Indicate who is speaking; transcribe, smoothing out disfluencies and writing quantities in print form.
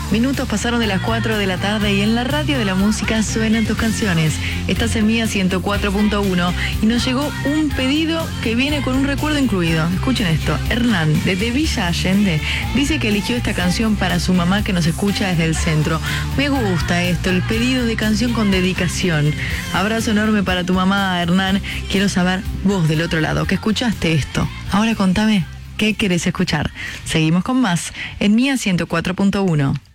Speaker 1: Minutos pasaron de las 4 de la tarde y en la radio de la música suenan tus canciones. Estás en Mía 104.1 y nos llegó un pedido que viene con un recuerdo incluido. Escuchen esto. Hernán, desde Villa Allende, dice que eligió esta canción para su mamá que nos escucha desde el centro. Me gusta esto, el pedido de canción con dedicación. Abrazo enorme para tu mamá, Hernán. Quiero saber vos del otro lado, que escuchaste esto. Ahora contame, ¿qué querés escuchar? Seguimos con más en Mía 104.1.